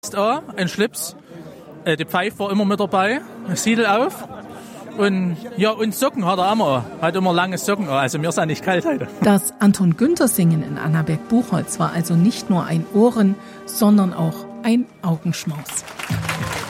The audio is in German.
Ein Schlips, die Pfeife war immer mit dabei, Siedel auf und Socken hat er immer. Hat immer lange Socken, also mir ist ja nicht kalt heute. Das Anton Günther Singen in Annaberg-Buchholz war also nicht nur ein Ohren-, sondern auch ein Augenschmaus.